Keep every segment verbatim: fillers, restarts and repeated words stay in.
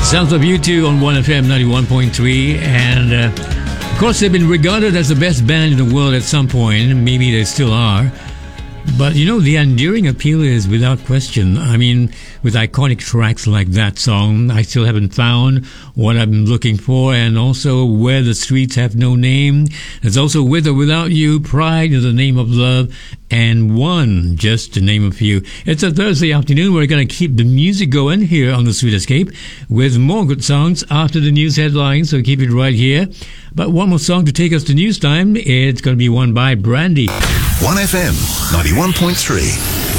Sounds of U two on one F M ninety-one point three, and uh, of course they've been regarded as the best band in the world at some point. Maybe they still are. But, you know, the enduring appeal is without question. I mean, with iconic tracks like that song, I Still Haven't Found What I'm Looking For, and also Where the Streets Have No Name. There's also With or Without You, Pride in the Name of Love, and One, just to name a few. It's a Thursday afternoon. We're going to keep the music going here on The Sweet Escape with more good songs after the news headlines, so keep it right here. But one more song to take us to news time. It's going to be one by Brandy. one F M ninety-one point three.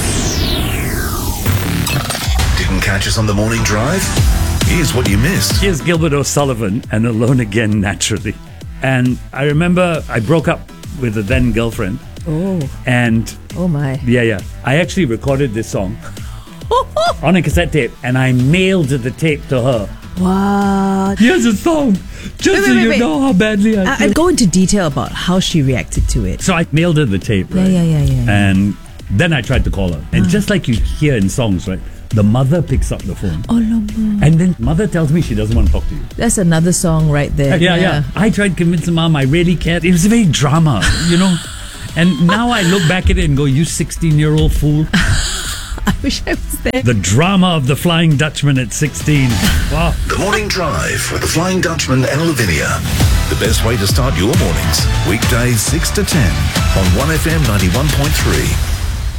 Didn't catch us on the morning drive? Here's what you missed. Here's Gilbert O'Sullivan and Alone Again Naturally. And I remember I broke up with a then girlfriend. Oh. And Oh my. yeah, yeah. I actually recorded this song on a cassette tape and I mailed the tape to her. What? Here's a song. Just Wait, so wait, you wait. know how badly I I, feel. I'll go into detail about how she reacted to it. So I mailed her the tape, Yeah, right? yeah, yeah, yeah. And then I tried to call her. And just like you hear in songs, right? The mother picks up the phone. Oh, no. And then mother tells me she doesn't want to talk to you. That's another song right there. Yeah, yeah. I tried convincing mom I really cared. It was a very drama, you know? And now I look back at it and go, you sixteen-year-old fool. I wish I was there. The drama of the Flying Dutchman at sixteen. Wow. The Morning Drive with the Flying Dutchman and Lavinia. The best way to start your mornings. Weekdays six to ten on one F M ninety-one point three.